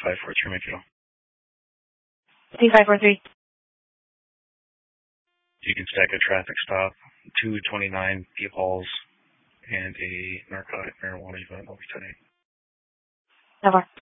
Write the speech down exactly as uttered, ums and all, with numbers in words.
five four three, make it all. C five four three. You can stack a traffic stop, two twenty-nine P-Halls, and a narcotic marijuana event will be today. Never.